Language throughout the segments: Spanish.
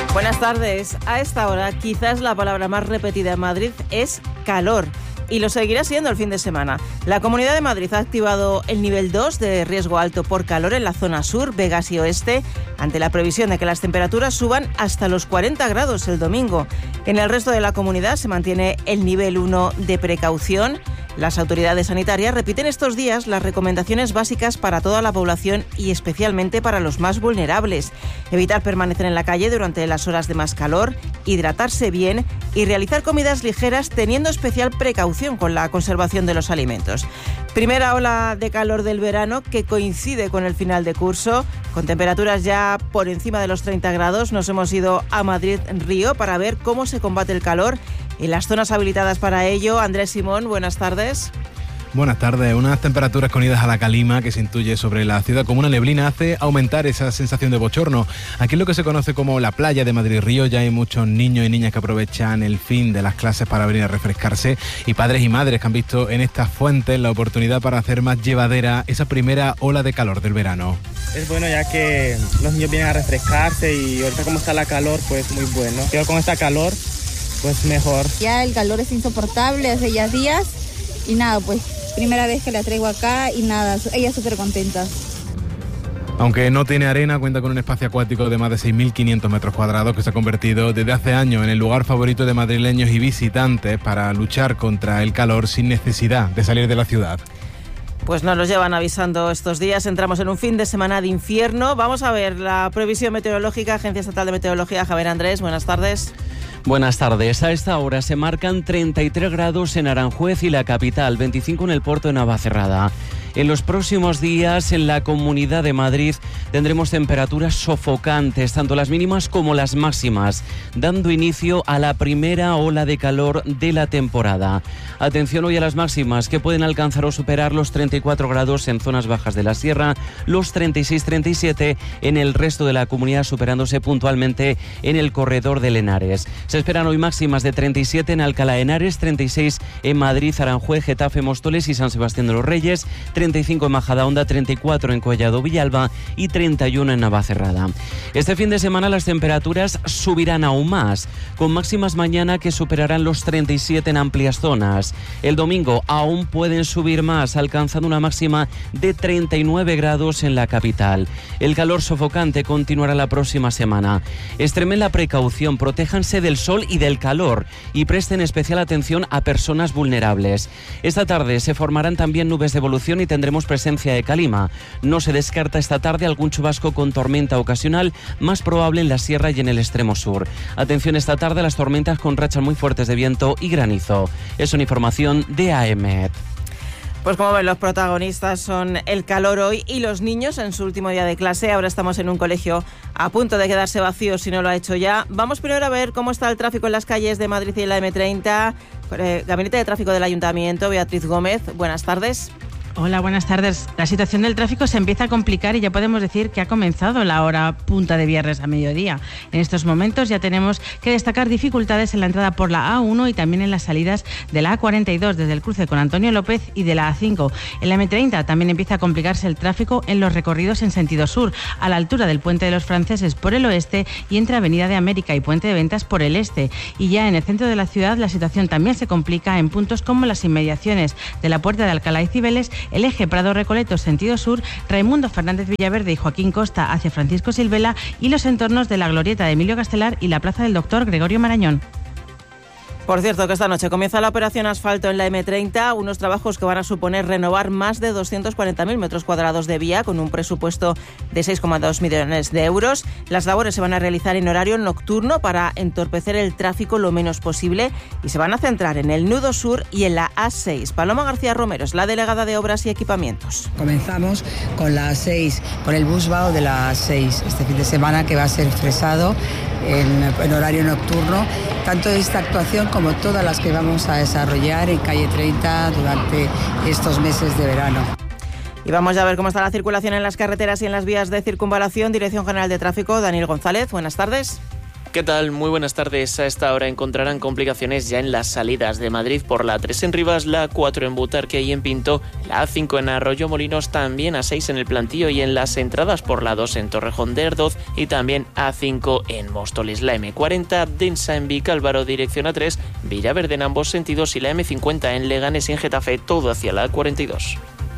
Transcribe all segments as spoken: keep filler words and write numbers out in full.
Buenas tardes. A esta hora, quizás la palabra más repetida en Madrid es calor. Y lo seguirá siendo el fin de semana. La Comunidad de Madrid ha activado el nivel dos de riesgo alto por calor en la zona sur, Vegas y Oeste, ante la previsión de que las temperaturas suban hasta los cuarenta grados el domingo. En el resto de la comunidad se mantiene el nivel uno de precaución. Las autoridades sanitarias repiten estos días las recomendaciones básicas para toda la población y especialmente para los más vulnerables. Evitar permanecer en la calle durante las horas de más calor, hidratarse bien y realizar comidas ligeras teniendo especial precaución con la conservación de los alimentos. Primera ola de calor del verano que coincide con el final de curso, con temperaturas ya por encima de los treinta grados. Nos hemos ido a Madrid-Río para ver cómo se combate el calor en las zonas habilitadas para ello. Andrés Simón, buenas tardes. Buenas tardes. Unas temperaturas con idas a la calima que se intuye sobre la ciudad como una neblina hace aumentar esa sensación de bochorno. Aquí en lo que se conoce como la playa de Madrid-Río ya hay muchos niños y niñas que aprovechan el fin de las clases para venir a refrescarse y padres y madres que han visto en estas fuentes la oportunidad para hacer más llevadera esa primera ola de calor del verano. Es bueno ya que los niños vienen a refrescarse y ahorita como está la calor, pues muy bueno. Pero con esta calor, pues mejor. Ya el calor es insoportable hace ya días y nada, pues primera vez que la traigo acá y nada, ella súper contenta. Aunque no tiene arena, cuenta con un espacio acuático de más de seis mil quinientos metros cuadrados que se ha convertido desde hace años en el lugar favorito de madrileños y visitantes para luchar contra el calor sin necesidad de salir de la ciudad. Pues nos los llevan avisando estos días. Entramos en un fin de semana de infierno. Vamos a ver la previsión meteorológica, Agencia Estatal de Meteorología. Javier Andrés, buenas tardes. Buenas tardes. A esta hora se marcan treinta y tres grados en Aranjuez y la capital, veinticinco en el puerto de Navacerrada. En los próximos días en la Comunidad de Madrid tendremos temperaturas sofocantes, tanto las mínimas como las máximas, dando inicio a la primera ola de calor de la temporada. Atención hoy a las máximas, que pueden alcanzar o superar los treinta y cuatro grados en zonas bajas de la sierra, los treinta y seis treinta y siete en el resto de la comunidad, superándose puntualmente en el corredor de Henares. Se esperan hoy máximas de treinta y siete en Alcalá de Henares, treinta y seis en Madrid, Aranjuez, Getafe, Móstoles y San Sebastián de los Reyes, treinta y cinco en Majadahonda, treinta y cuatro en Collado Villalba y treinta y uno en Navacerrada. Este fin de semana las temperaturas subirán aún más, con máximas mañana que superarán los treinta y siete en amplias zonas. El domingo aún pueden subir más, alcanzando una máxima de treinta y nueve grados en la capital. El calor sofocante continuará la próxima semana. Extremen la precaución, protéjanse del sol y del calor y presten especial atención a personas vulnerables. Esta tarde se formarán también nubes de evolución y tendremos presencia de calima. No se descarta esta tarde algún chubasco con tormenta ocasional, más probable en la sierra y en el extremo sur. Atención esta tarde a las tormentas con rachas muy fuertes de viento y granizo. Es una información de A E M E T. Pues como ven, los protagonistas son el calor hoy y los niños en su último día de clase. Ahora estamos en un colegio a punto de quedarse vacío si no lo ha hecho ya. Vamos primero a ver cómo está el tráfico en las calles de Madrid y en la eme treinta. Eh, Gabinete de Tráfico del Ayuntamiento, Beatriz Gómez, buenas tardes. Hola, buenas tardes. La situación del tráfico se empieza a complicar y ya podemos decir que ha comenzado la hora punta de viernes a mediodía. En estos momentos ya tenemos que destacar dificultades en la entrada por la A uno y también en las salidas de la A cuarenta y dos desde el cruce con Antonio López y de la A cinco. En la eme treinta también empieza a complicarse el tráfico en los recorridos en sentido sur, a la altura del Puente de los Franceses por el oeste y entre Avenida de América y Puente de Ventas por el este. Y ya en el centro de la ciudad la situación también se complica en puntos como las inmediaciones de la Puerta de Alcalá y Cibeles, el eje Prado-Recoleto sentido sur, Raimundo Fernández Villaverde y Joaquín Costa hacia Francisco Silvela y los entornos de la Glorieta de Emilio Castelar y la Plaza del Doctor Gregorio Marañón. Por cierto, que esta noche comienza la operación asfalto en la eme treinta, unos trabajos que van a suponer renovar más de doscientos cuarenta mil metros cuadrados de vía con un presupuesto de seis coma dos millones de euros. Las labores se van a realizar en horario nocturno para entorpecer el tráfico lo menos posible y se van a centrar en el nudo sur y en la A seis. Paloma García Romero es la delegada de Obras y Equipamientos. Comenzamos con la A seis, con el busvao de la A seis este fin de semana, que va a ser fresado en, en horario nocturno, tanto esta actuación como como todas las que vamos a desarrollar en calle treinta durante estos meses de verano. Y vamos a ver cómo está la circulación en las carreteras y en las vías de circunvalación. Dirección General de Tráfico, Daniel González, buenas tardes. ¿Qué tal? Muy buenas tardes. A esta hora encontrarán complicaciones ya en las salidas de Madrid por la A tres en Rivas, la A cuatro en Butarque y en Pinto, la A cinco en Arroyomolinos, también A seis en El Plantío y en las entradas por la A dos en Torrejón de Ardoz y también A cinco en Móstoles. La eme cuarenta densa en Vicálvaro, dirección A tres, Villaverde en ambos sentidos y la eme cincuenta en Leganés y en Getafe, todo hacia la A cuarenta y dos.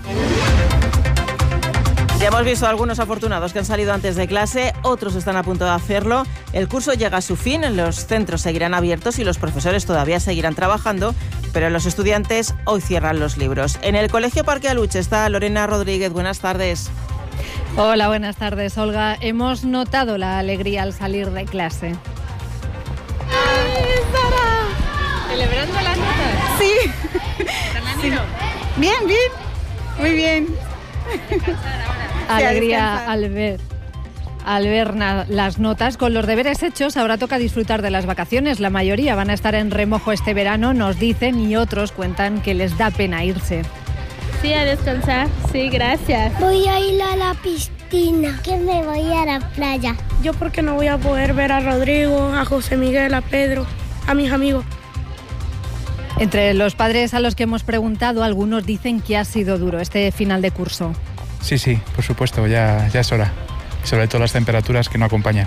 Ya hemos visto a algunos afortunados que han salido antes de clase, otros están a punto de hacerlo. El curso llega a su fin, los centros seguirán abiertos y los profesores todavía seguirán trabajando, pero los estudiantes hoy cierran los libros. En el Colegio Parque Aluche está Lorena Rodríguez. Buenas tardes. Hola, buenas tardes, Olga. Hemos notado la alegría al salir de clase. ¡Ay, Sara! ¿Celebrando las notas? Sí. sí. Bien, bien. Muy bien. Alegría al ver, al ver na, las notas. Con los deberes hechos, ahora toca disfrutar de las vacaciones. La mayoría van a estar en remojo este verano, nos dicen, y otros cuentan que les da pena irse. Sí, a descansar. Sí, gracias. Voy a ir a la piscina, que me voy a la playa. Yo porque no voy a poder ver a Rodrigo, a José Miguel, a Pedro, a mis amigos. Entre los padres a los que hemos preguntado, algunos dicen que ha sido duro este final de curso. Sí, sí, por supuesto, ya, ya es hora. Sobre todo las temperaturas que no acompañan.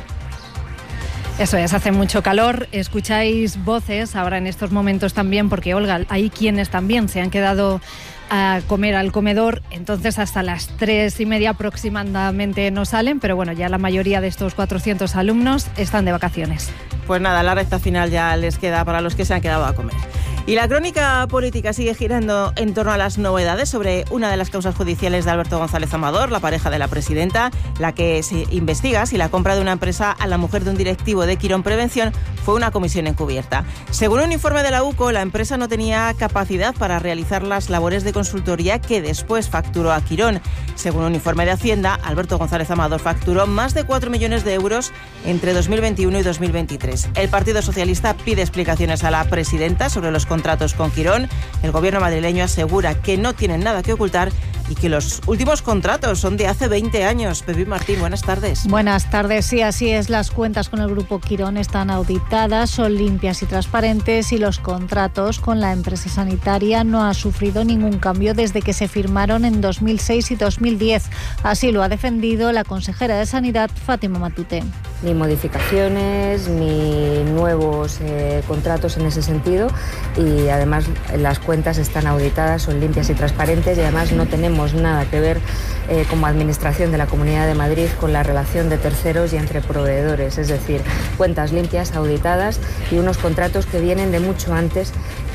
Eso es, hace mucho calor. Escucháis voces ahora en estos momentos también, porque Olga, hay quienes también se han quedado a comer al comedor, entonces hasta las tres y media aproximadamente no salen, pero bueno, ya la mayoría de estos cuatrocientos alumnos están de vacaciones. Pues nada, la recta final ya les queda para los que se han quedado a comer. Y la crónica política sigue girando en torno a las novedades sobre una de las causas judiciales de Alberto González Amador, la pareja de la presidenta, la que se investiga si la compra de una empresa a la mujer de un directivo de Quirón Prevención fue una comisión encubierta. Según un informe de la UCO, la empresa no tenía capacidad para realizar las labores de consultoría que después facturó a Quirón. Según un informe de Hacienda, Alberto González Amador facturó más de cuatro millones de euros entre dos mil veintiuno y dos mil veintitrés. El Partido Socialista pide explicaciones a la presidenta sobre los contratos con Quirón. El gobierno madrileño asegura que no tienen nada que ocultar y que los últimos contratos son de hace veinte años. Pepi Martín, buenas tardes. Buenas tardes, sí, así es. Las cuentas con el grupo Quirón están auditadas, son limpias y transparentes y los contratos con la empresa sanitaria no han sufrido ningún cambio desde que se firmaron en dos mil seis y dos mil diez. Así lo ha defendido la consejera de Sanidad, Fátima Matute. Ni modificaciones, ni nuevos eh, contratos en ese sentido, y además las cuentas están auditadas, son limpias y transparentes, y además no tenemos nada que ver eh, como administración de la Comunidad de Madrid con la relación de terceros y entre proveedores, es decir, cuentas limpias, auditadas y unos contratos que vienen de mucho antes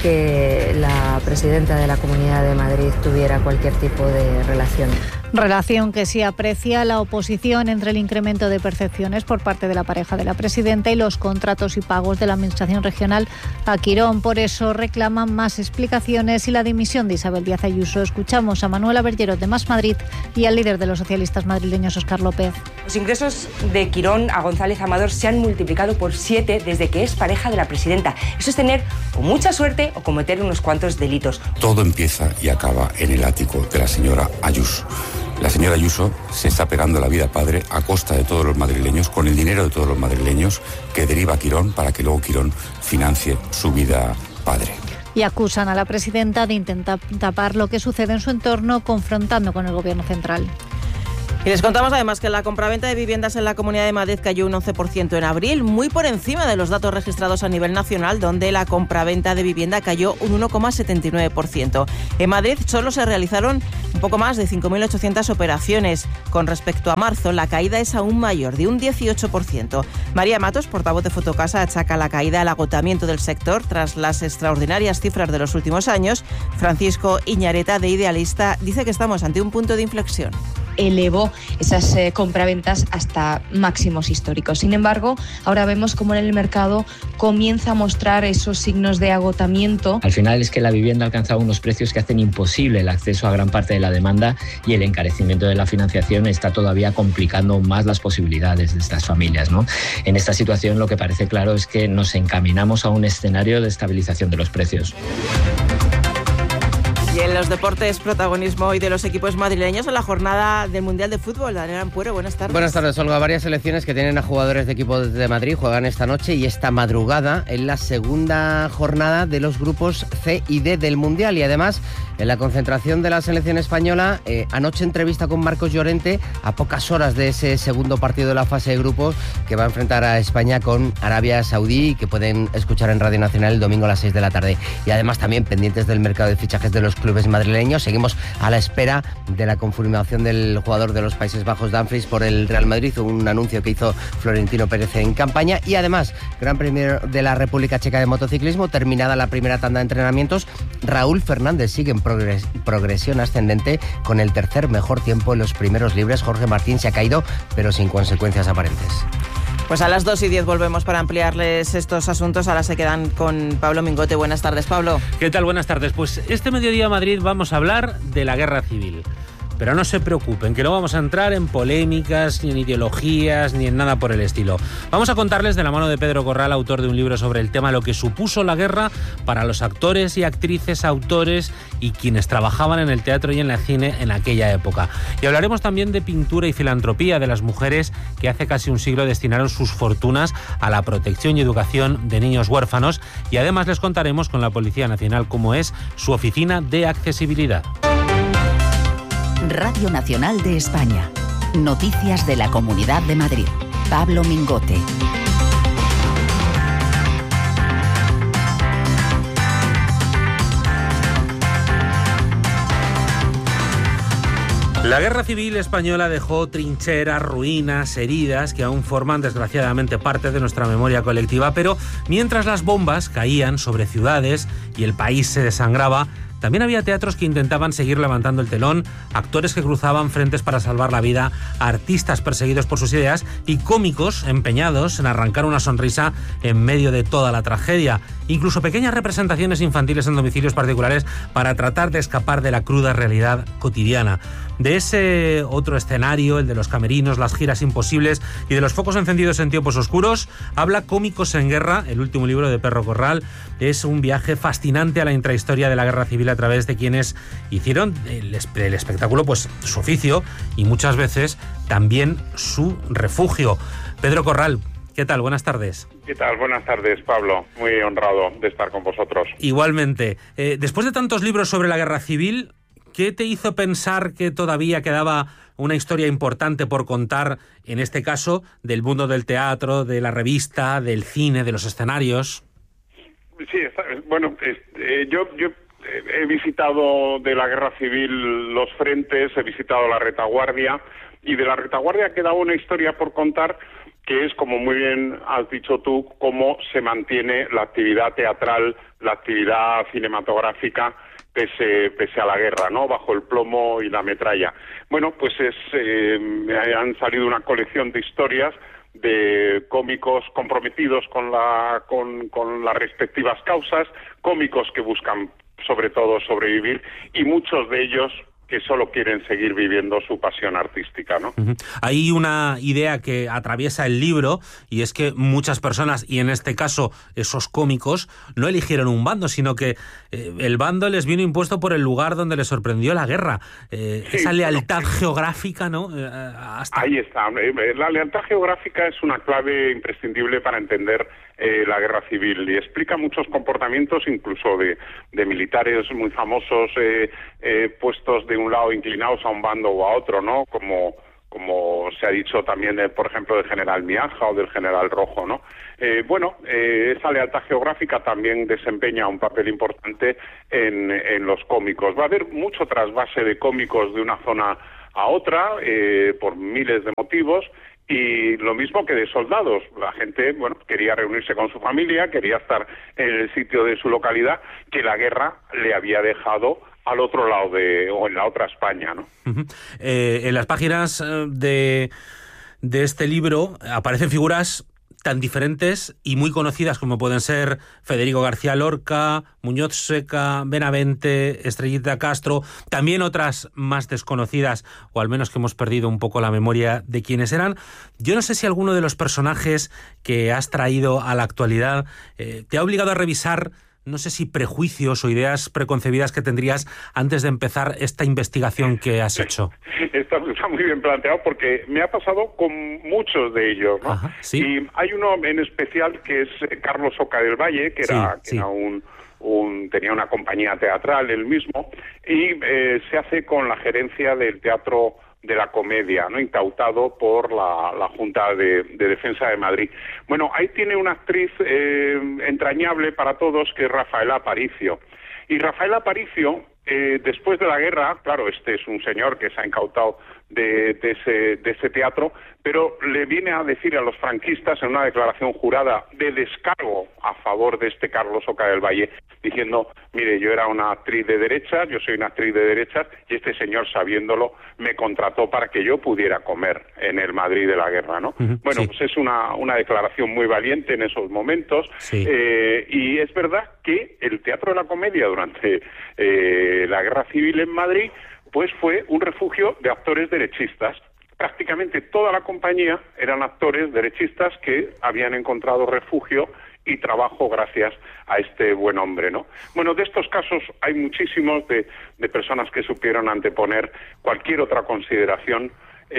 que la presidenta de la Comunidad de Madrid tuviera cualquier tipo de relación. Relación que sí aprecia la oposición entre el incremento de percepciones por parte de la pareja de la presidenta y los contratos y pagos de la Administración regional a Quirón. Por eso reclaman más explicaciones y la dimisión de Isabel Díaz Ayuso. Escuchamos a Manuela Berllero de Más Madrid y al líder de los socialistas madrileños, Óscar López. Los ingresos de Quirón a González Amador se han multiplicado por siete desde que es pareja de la presidenta. Eso es tener o mucha suerte o cometer unos cuantos delitos. Todo empieza y acaba en el ático de la señora Ayuso. La señora Ayuso se está pegando la vida padre a costa de todos los madrileños, con el dinero de todos los madrileños que deriva a Quirón para que luego Quirón financie su vida padre. Y acusan a la presidenta de intentar tapar lo que sucede en su entorno, confrontando con el gobierno central. Y les contamos además que la compraventa de viviendas en la Comunidad de Madrid cayó un once por ciento en abril, muy por encima de los datos registrados a nivel nacional, donde la compraventa de vivienda cayó un uno coma setenta y nueve por ciento. En Madrid solo se realizaron un poco más de cinco mil ochocientas operaciones. Con respecto a marzo, la caída es aún mayor, de un dieciocho por ciento. María Matos, portavoz de Fotocasa, achaca la caída al agotamiento del sector tras las extraordinarias cifras de los últimos años. Francisco Iñareta, de Idealista, dice que estamos ante un punto de inflexión. Elevó esas eh, compraventas hasta máximos históricos. Sin embargo, ahora vemos cómo en el mercado comienza a mostrar esos signos de agotamiento. Al final es que la vivienda ha alcanzado unos precios que hacen imposible el acceso a gran parte de la demanda, y el encarecimiento de la financiación está todavía complicando más las posibilidades de estas familias, ¿no? En esta situación lo que parece claro es que nos encaminamos a un escenario de estabilización de los precios. Y en los deportes, protagonismo hoy de los equipos madrileños en la jornada del Mundial de Fútbol. Daniel Ampuero, buenas tardes. Buenas tardes, Olga. Varias selecciones que tienen a jugadores de equipos de Madrid juegan esta noche y esta madrugada en la segunda jornada de los grupos C y D del Mundial. Y además, en la concentración de la selección española, eh, anoche entrevista con Marcos Llorente a pocas horas de ese segundo partido de la fase de grupos que va a enfrentar a España con Arabia Saudí, que pueden escuchar en Radio Nacional el domingo a las seis de la tarde. Y además también pendientes del mercado de fichajes de los clubes madrileños. Seguimos a la espera de la confirmación del jugador de los Países Bajos, Dumfries, por el Real Madrid, un anuncio que hizo Florentino Pérez en campaña. Y además, Gran Premio de la República Checa de motociclismo, terminada la primera tanda de entrenamientos, Raúl Fernández sigue en progres- progresión ascendente con el tercer mejor tiempo en los primeros libres. Jorge Martín se ha caído, pero sin consecuencias aparentes. Pues a las dos y diez volvemos para ampliarles estos asuntos. Ahora se quedan con Pablo Mingote. Buenas tardes, Pablo. ¿Qué tal? Buenas tardes. Pues este mediodía en Madrid vamos a hablar de la guerra civil. Pero no se preocupen, que no vamos a entrar en polémicas, ni en ideologías, ni en nada por el estilo. Vamos a contarles de la mano de Pedro Corral, autor de un libro sobre el tema, lo que supuso la guerra para los actores y actrices, autores y quienes trabajaban en el teatro y en el cine en aquella época. Y hablaremos también de pintura y filantropía, de las mujeres que hace casi un siglo destinaron sus fortunas a la protección y educación de niños huérfanos. Y además les contaremos con la Policía Nacional cómo es su oficina de accesibilidad. Radio Nacional de España. Noticias de la Comunidad de Madrid. Pablo Mingote. La guerra civil española dejó trincheras, ruinas, heridas que aún forman desgraciadamente parte de nuestra memoria colectiva, pero mientras las bombas caían sobre ciudades y el país se desangraba, también había teatros que intentaban seguir levantando el telón, actores que cruzaban frentes para salvar la vida, artistas perseguidos por sus ideas y cómicos empeñados en arrancar una sonrisa en medio de toda la tragedia. Incluso pequeñas representaciones infantiles en domicilios particulares para tratar de escapar de la cruda realidad cotidiana. De ese otro escenario, el de los camerinos, las giras imposibles y de los focos encendidos en tiempos oscuros, habla Cómicos en Guerra, el último libro de Pedro Corral. Es un viaje fascinante a la intrahistoria de la guerra civil a través de quienes hicieron el, el espectáculo pues su oficio y muchas veces también su refugio. Pedro Corral, ¿qué tal? Buenas tardes. ¿Qué tal? Buenas tardes, Pablo. Muy honrado de estar con vosotros. Igualmente. Eh, después de tantos libros sobre la guerra civil, ¿qué te hizo pensar que todavía quedaba una historia importante por contar, en este caso, del mundo del teatro, de la revista, del cine, de los escenarios? Sí, bueno, eh, yo... yo he visitado de la guerra civil los frentes, he visitado la retaguardia y de la retaguardia queda una historia por contar que es, como muy bien has dicho tú, cómo se mantiene la actividad teatral, la actividad cinematográfica pese, pese a la guerra, ¿no? Bajo el plomo y la metralla. Bueno, pues es eh, han salido una colección de historias de cómicos comprometidos con la con, con las respectivas causas, cómicos que buscan sobre todo sobrevivir y muchos de ellos que solo quieren seguir viviendo su pasión artística, ¿no? Uh-huh. Hay una idea que atraviesa el libro y es que muchas personas, y en este caso esos cómicos, no eligieron un bando, sino que eh, el bando les vino impuesto por el lugar donde les sorprendió la guerra. Eh, sí, esa lealtad bueno, geográfica, ¿no? Eh, hasta... Ahí está. La lealtad geográfica es una clave imprescindible para entender eh, la guerra civil y explica muchos comportamientos, incluso de, de militares muy famosos eh, eh, puestos de un lado inclinados a un bando o a otro, ¿no? Como como se ha dicho también, de, por ejemplo, del general Miaja o del general Rojo, ¿no? Eh, bueno, eh, esa lealtad geográfica también desempeña un papel importante en, en los cómicos. Va a haber mucho trasvase de cómicos de una zona a otra, eh, por miles de motivos, y lo mismo que de soldados. La gente, bueno, quería reunirse con su familia, quería estar en el sitio de su localidad, que la guerra le había dejado al otro lado de, o en la otra España, ¿no? Uh-huh. Eh, en las páginas de, de este libro aparecen figuras tan diferentes y muy conocidas como pueden ser Federico García Lorca, Muñoz Seca, Benavente, Estrellita Castro, también otras más desconocidas, o al menos que hemos perdido un poco la memoria de quiénes eran. Yo no sé si alguno de los personajes que has traído a la actualidad eh, te ha obligado a revisar no sé si prejuicios o ideas preconcebidas que tendrías antes de empezar esta investigación que has hecho. Está, está muy bien planteado porque me ha pasado con muchos de ellos, ¿no? Ajá, sí. Y hay uno en especial que es Carlos Oca del Valle, que era, sí, que sí. era un, un tenía una compañía teatral él mismo, y eh, se hace con la gerencia del Teatro de la Comedia, ¿no? Incautado por la, la Junta de, de Defensa de Madrid. Bueno, ahí tiene una actriz eh, entrañable para todos, que es Rafaela Aparicio. Y Rafaela Aparicio, eh, después de la guerra, claro, este es un señor que se ha incautado de, de, ese, de ese teatro, pero le viene a decir a los franquistas en una declaración jurada de descargo a favor de este Carlos Oca del Valle, diciendo, mire, yo era una actriz de derechas, yo soy una actriz de derechas, y este señor, sabiéndolo, me contrató para que yo pudiera comer en el Madrid de la guerra, ¿no? Uh-huh, bueno, sí. Pues es una, una declaración muy valiente en esos momentos, sí. eh, y es verdad que el Teatro de la Comedia durante eh, la Guerra Civil en Madrid, pues fue un refugio de actores derechistas. Prácticamente toda la compañía eran actores derechistas que habían encontrado refugio y trabajo gracias a este buen hombre, ¿no? Bueno, de estos casos hay muchísimos de, de personas que supieron anteponer cualquier otra consideración,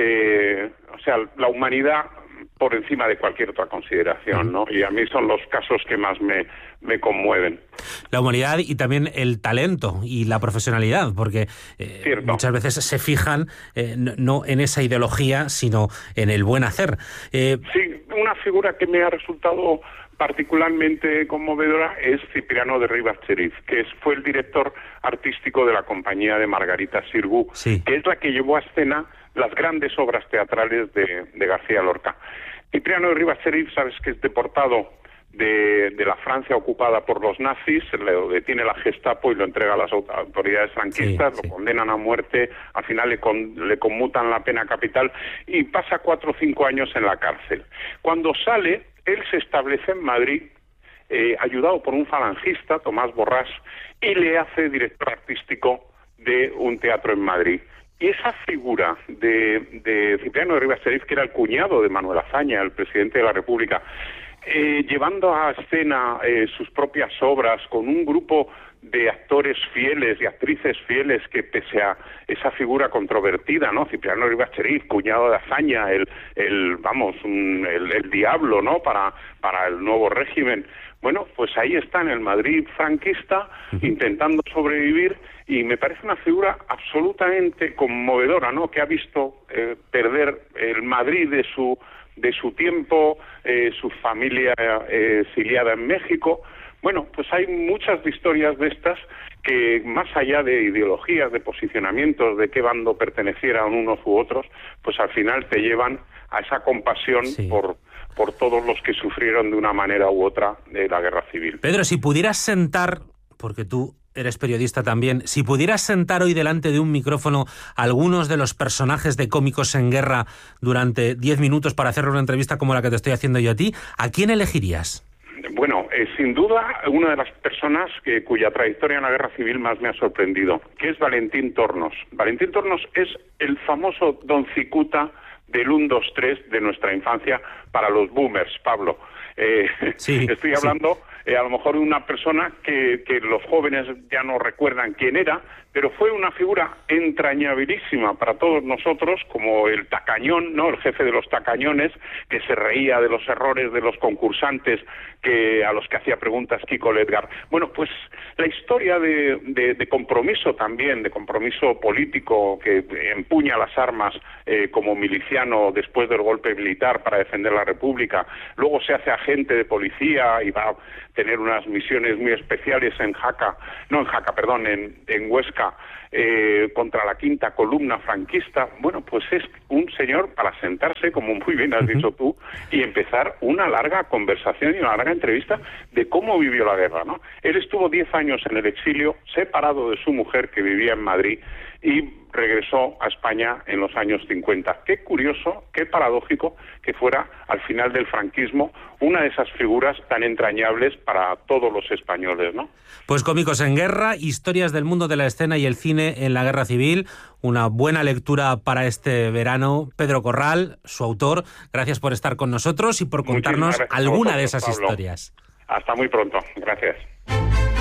eh, o sea, la humanidad por encima de cualquier otra consideración, ¿no? Y a mí son los casos que más me, me conmueven. La humanidad y también el talento y la profesionalidad, porque eh, muchas veces se fijan eh, no en esa ideología, sino en el buen hacer. Eh, sí, una figura que me ha resultado particularmente conmovedora es Cipriano de Rivas Cherif, que es, fue el director artístico de la compañía de Margarita Xirgu, sí. que es la que llevó a escena las grandes obras teatrales de, de García Lorca. Cipriano de Rivas Cherif, sabes que es deportado de, de la Francia ocupada por los nazis, lo detiene la Gestapo y lo entrega a las autoridades franquistas, sí, sí. lo condenan a muerte, al final le, con, le conmutan la pena capital y pasa cuatro o cinco años en la cárcel. Cuando sale, él se establece en Madrid, eh, ayudado por un falangista, Tomás Borrás, y le hace director artístico de un teatro en Madrid. Y esa figura de, de Cipriano de Rivas Cherif, que era el cuñado de Manuel Azaña, el presidente de la República, eh, llevando a escena eh, sus propias obras con un grupo de actores fieles y actrices fieles que, pese a esa figura controvertida, ¿no? Cipriano de Rivas Cherif, cuñado de Azaña, el, el vamos, un, el, el diablo, ¿no? Para, para el nuevo régimen. Bueno, pues ahí está en el Madrid franquista, intentando sobrevivir, y me parece una figura absolutamente conmovedora, ¿no? Que ha visto eh, perder el Madrid de su de su tiempo, eh, su familia eh, exiliada en México. Bueno, pues hay muchas historias de estas que, más allá de ideologías, de posicionamientos, de qué bando pertenecieran unos u otros, pues al final te llevan a esa compasión sí. por por todos los que sufrieron de una manera u otra de la guerra civil. Pedro, si pudieras sentar, porque tú eres periodista también, si pudieras sentar hoy delante de un micrófono a algunos de los personajes de Cómicos en Guerra durante diez minutos para hacerle una entrevista como la que te estoy haciendo yo a ti, ¿a quién elegirías? Bueno, eh, sin duda, una de las personas que, cuya trayectoria en la guerra civil más me ha sorprendido, que es Valentín Tornos. Valentín Tornos es el famoso Don Cicuta del uno, dos, tres de nuestra infancia para los boomers, Pablo. Eh, sí, estoy hablando sí. eh, a lo mejor de una persona que, que los jóvenes ya no recuerdan quién era, pero fue una figura entrañabilísima para todos nosotros, como el tacañón, ¿no? El jefe de los tacañones, que se reía de los errores de los concursantes que a los que hacía preguntas Kiko Ledgar. Bueno, pues la historia de, de, de compromiso también, de compromiso político, que empuña las armas eh, como miliciano después del golpe militar para defender la República, luego se hace agente de policía y va a tener unas misiones muy especiales en Jaca, no en Jaca, perdón, en, en Huesca, Eh, contra la quinta columna franquista. Bueno, pues es un señor para sentarse, como muy bien has dicho tú, y empezar una larga conversación y una larga entrevista de cómo vivió la guerra, ¿no? Él estuvo diez años en el exilio, separado de su mujer, que vivía en Madrid, y regresó a España en los años cincuenta. Qué curioso, qué paradójico que fuera al final del franquismo una de esas figuras tan entrañables para todos los españoles, ¿no? Pues Cómicos en Guerra, historias del mundo de la escena y el cine en la guerra civil, una buena lectura para este verano. Pedro Corral, su autor, gracias por estar con nosotros y por contarnos alguna de esas Pablo. historias. Hasta muy pronto, gracias.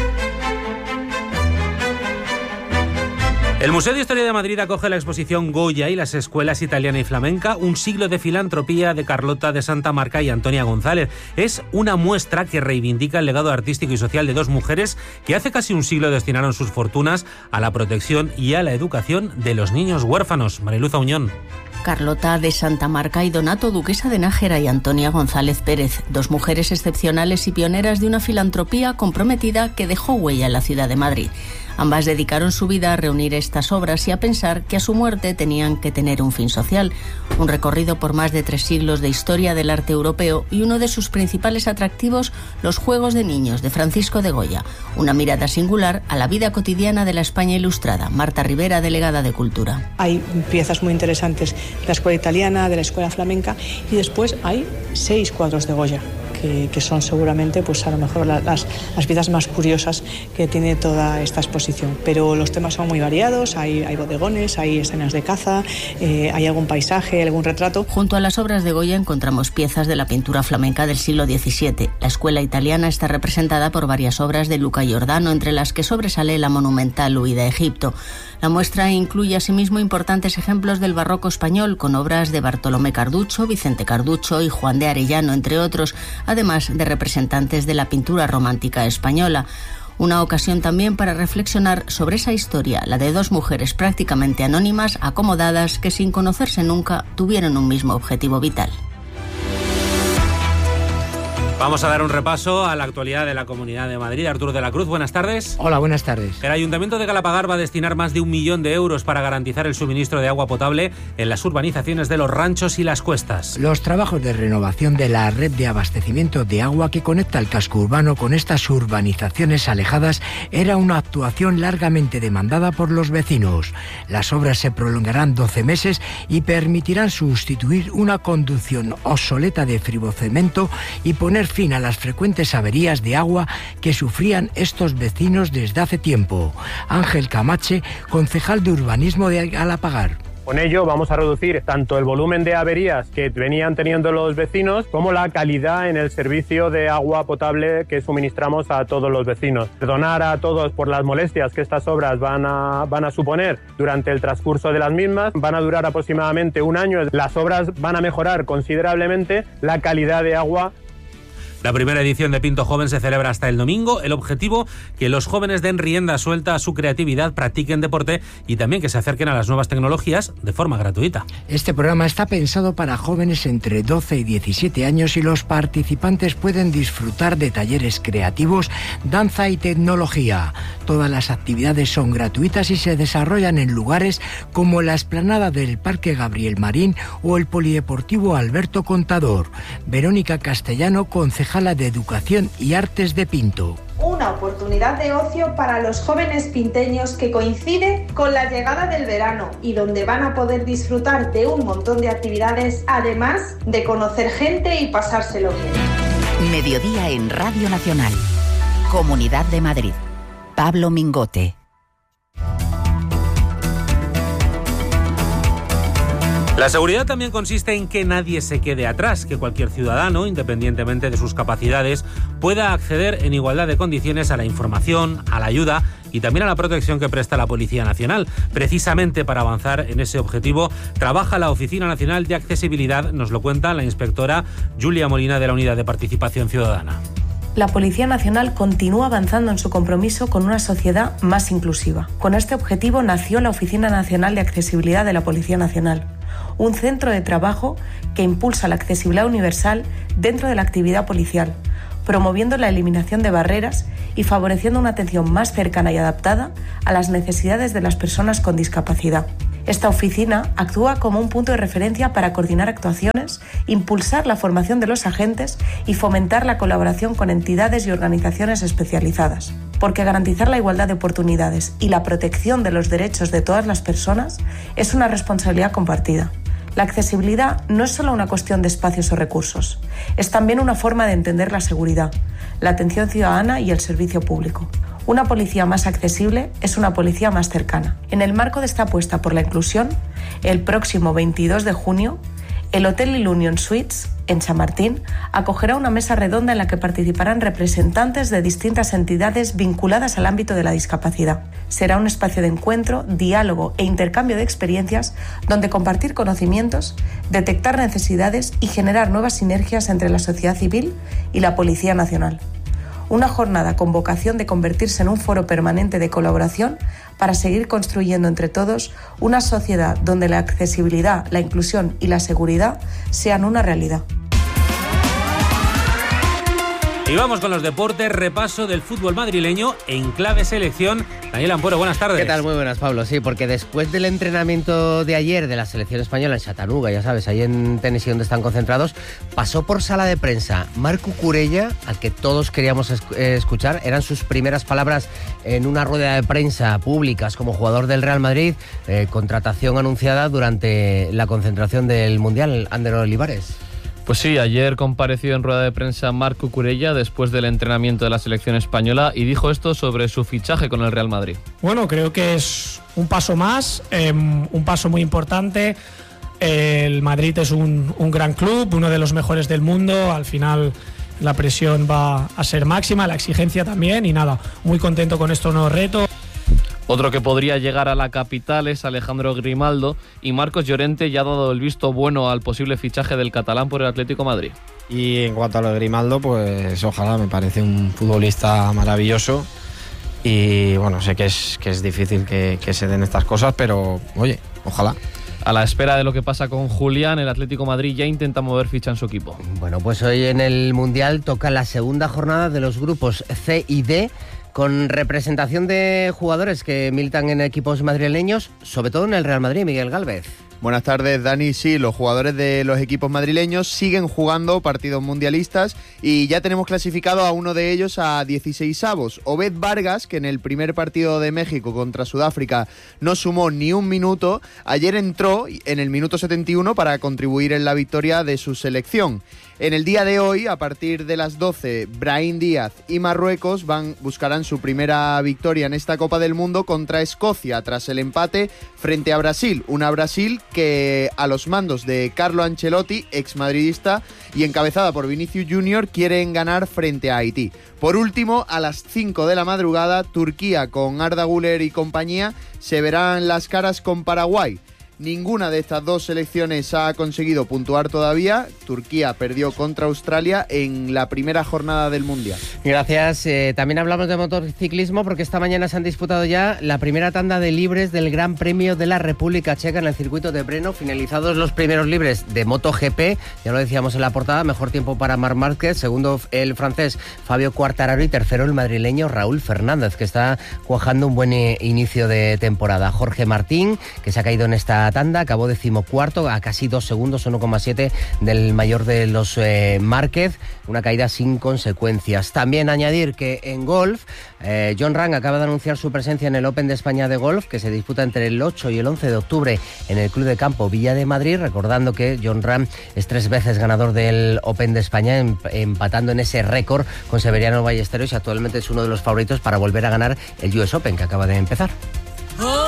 El Museo de Historia de Madrid acoge la exposición Goya y las escuelas italiana y flamenca, un siglo de filantropía de Carlota de Santa Marca y Antonia González. Es una muestra que reivindica el legado artístico y social de dos mujeres que hace casi un siglo destinaron sus fortunas a la protección y a la educación de los niños huérfanos. Mariluz Auñón. Carlota de Santa Marca y Donato, duquesa de Nájera, y Antonia González Pérez, dos mujeres excepcionales y pioneras de una filantropía comprometida que dejó huella en la ciudad de Madrid. Ambas dedicaron su vida a reunir estas obras y a pensar que a su muerte tenían que tener un fin social. Un recorrido por más de tres siglos de historia del arte europeo y uno de sus principales atractivos, los Juegos de Niños de Francisco de Goya. Una mirada singular a la vida cotidiana de la España ilustrada. Marta Rivera, delegada de Cultura. Hay piezas muy interesantes de la escuela italiana, de la escuela flamenca, y después hay seis cuadros de Goya. Que, que son seguramente, pues a lo mejor la, las, las piezas más curiosas que tiene toda esta exposición. Pero los temas son muy variados, hay, hay bodegones, hay escenas de caza, eh, hay algún paisaje, algún retrato. Junto a las obras de Goya encontramos piezas de la pintura flamenca del siglo diecisiete. La escuela italiana está representada por varias obras de Luca Giordano, entre las que sobresale la monumental Huida a Egipto. La muestra incluye asimismo importantes ejemplos del barroco español, con obras de Bartolomé Carducho, Vicente Carducho y Juan de Arellano, entre otros, además de representantes de la pintura romántica española. Una ocasión también para reflexionar sobre esa historia, la de dos mujeres prácticamente anónimas, acomodadas, que sin conocerse nunca tuvieron un mismo objetivo vital. Vamos a dar un repaso a la actualidad de la Comunidad de Madrid. Arturo de la Cruz, buenas tardes. Hola, buenas tardes. El Ayuntamiento de Galapagar va a destinar más de un millón de euros para garantizar el suministro de agua potable en las urbanizaciones de los ranchos y las cuestas. Los trabajos de renovación de la red de abastecimiento de agua que conecta el casco urbano con estas urbanizaciones alejadas era una actuación largamente demandada por los vecinos. Las obras se prolongarán doce meses y permitirán sustituir una conducción obsoleta de fribocemento y poner fin a las frecuentes averías de agua que sufrían estos vecinos desde hace tiempo. Ángel Camache, concejal de urbanismo de Galapagar. Con ello vamos a reducir tanto el volumen de averías que venían teniendo los vecinos como la calidad en el servicio de agua potable que suministramos a todos los vecinos. Perdonar a todos por las molestias que estas obras van a, van a suponer durante el transcurso de las mismas. Van a durar aproximadamente un año. Las obras van a mejorar considerablemente la calidad de agua. La primera edición de Pinto Joven se celebra hasta el domingo. El objetivo, que los jóvenes den rienda suelta a su creatividad, practiquen deporte y también que se acerquen a las nuevas tecnologías de forma gratuita. Este programa está pensado para jóvenes entre doce y diecisiete años y los participantes pueden disfrutar de talleres creativos, danza y tecnología. Todas las actividades son gratuitas y se desarrollan en lugares como la explanada del Parque Gabriel Marín o el Polideportivo Alberto Contador. Verónica Castellano, concejala de Educación y Artes de Pinto. Una oportunidad de ocio para los jóvenes pinteños que coincide con la llegada del verano y donde van a poder disfrutar de un montón de actividades, además de conocer gente y pasárselo bien. Mediodía en Radio Nacional. Comunidad de Madrid. Pablo Mingote. La seguridad también consiste en que nadie se quede atrás, que cualquier ciudadano, independientemente de sus capacidades, pueda acceder en igualdad de condiciones a la información, a la ayuda y también a la protección que presta la Policía Nacional. Precisamente para avanzar en ese objetivo, trabaja la Oficina Nacional de Accesibilidad, nos lo cuenta la inspectora Julia Molina de la Unidad de Participación Ciudadana. La Policía Nacional continúa avanzando en su compromiso con una sociedad más inclusiva. Con este objetivo nació la Oficina Nacional de Accesibilidad de la Policía Nacional, un centro de trabajo que impulsa la accesibilidad universal dentro de la actividad policial, promoviendo la eliminación de barreras y favoreciendo una atención más cercana y adaptada a las necesidades de las personas con discapacidad. Esta oficina actúa como un punto de referencia para coordinar actuaciones, impulsar la formación de los agentes y fomentar la colaboración con entidades y organizaciones especializadas. Porque garantizar la igualdad de oportunidades y la protección de los derechos de todas las personas es una responsabilidad compartida. La accesibilidad no es solo una cuestión de espacios o recursos, es también una forma de entender la seguridad, la atención ciudadana y el servicio público. Una policía más accesible es una policía más cercana. En el marco de esta apuesta por la inclusión, el próximo veintidós de junio, El Hotel Ilunion Suites, en Chamartín, acogerá una mesa redonda en la que participarán representantes de distintas entidades vinculadas al ámbito de la discapacidad. Será un espacio de encuentro, diálogo e intercambio de experiencias donde compartir conocimientos, detectar necesidades y generar nuevas sinergias entre la sociedad civil y la Policía Nacional. Una jornada con vocación de convertirse en un foro permanente de colaboración para seguir construyendo entre todos una sociedad donde la accesibilidad, la inclusión y la seguridad sean una realidad. Y vamos con los deportes, repaso del fútbol madrileño en clave selección. Daniel Ampuero, buenas tardes. ¿Qué tal? Muy buenas, Pablo. Sí, porque después del entrenamiento de ayer de la selección española en Chattanooga, ya sabes, ahí en Tennessee donde están concentrados, pasó por sala de prensa Marc Cucurella, al que todos queríamos esc- escuchar. Eran sus primeras palabras en una rueda de prensa públicas como jugador del Real Madrid, eh, contratación anunciada durante la concentración del Mundial. Ander Olivares. Pues sí, ayer compareció en rueda de prensa Marc Cucurella después del entrenamiento de la selección española y dijo esto sobre su fichaje con el Real Madrid. Bueno, creo que es un paso más, eh, un paso muy importante. El Madrid es un, un gran club, uno de los mejores del mundo. Al final la presión va a ser máxima, la exigencia también y nada, muy contento con este nuevo reto. Otro que podría llegar a la capital es Alejandro Grimaldo y Marcos Llorente ya ha dado el visto bueno al posible fichaje del catalán por el Atlético de Madrid. Y en cuanto a lo de Grimaldo, pues ojalá, me parece un futbolista maravilloso y bueno, sé que es, que es difícil que, que se den estas cosas, pero oye, ojalá. A la espera de lo que pasa con Julián, el Atlético de Madrid ya intenta mover ficha en su equipo. Bueno, pues hoy en el Mundial toca la segunda jornada de los grupos C y D, con representación de jugadores que militan en equipos madrileños, sobre todo en el Real Madrid. Miguel Gálvez. Buenas tardes, Dani. Sí, los jugadores de los equipos madrileños siguen jugando partidos mundialistas y ya tenemos clasificado a uno de ellos a dieciseisavos. Obed Vargas, que en el primer partido de México contra Sudáfrica no sumó ni un minuto, ayer entró en el minuto setenta y uno para contribuir en la victoria de su selección. En el día de hoy, a partir de las doce, Brahim Díaz y Marruecos van, buscarán su primera victoria en esta Copa del Mundo contra Escocia tras el empate frente a Brasil. Una Brasil que a los mandos de Carlo Ancelotti, exmadridista y encabezada por Vinicius Junior, quieren ganar frente a Haití. Por último, a las cinco de la madrugada, Turquía con Arda Güler y compañía se verán las caras con Paraguay. Ninguna de estas dos selecciones ha conseguido puntuar todavía. Turquía perdió contra Australia en la primera jornada del Mundial. Gracias. Eh, también hablamos de motociclismo porque esta mañana se han disputado ya la primera tanda de libres del Gran Premio de la República Checa en el circuito de Brno. Finalizados los primeros libres de MotoGP, ya lo decíamos en la portada, mejor tiempo para Marc Márquez, segundo el francés Fabio Quartararo y tercero el madrileño Raúl Fernández, que está cuajando un buen eh, inicio de temporada. Jorge Martín, que se ha caído en esta tanda, acabó decimocuarto a casi dos segundos, uno coma siete del mayor de los eh, Márquez, una caída sin consecuencias. También añadir que en golf, eh, Jon Rahm acaba de anunciar su presencia en el Open de España de golf, que se disputa entre el ocho y el once de octubre en el Club de Campo Villa de Madrid, recordando que Jon Rahm es tres veces ganador del Open de España, em, empatando en ese récord con Severiano Ballesteros y actualmente es uno de los favoritos para volver a ganar el U S Open que acaba de empezar.